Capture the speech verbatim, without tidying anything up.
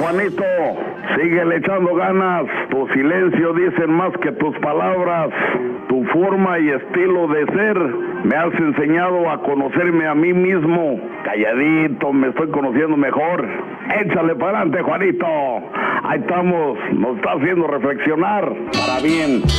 Juanito, síguele echando ganas. Tu silencio dicen más que tus palabras. Tu forma y estilo de ser me has enseñado a conocerme a mí mismo. Calladito, me estoy conociendo mejor. Échale para adelante, Juanito. Ahí estamos, nos está haciendo reflexionar para bien.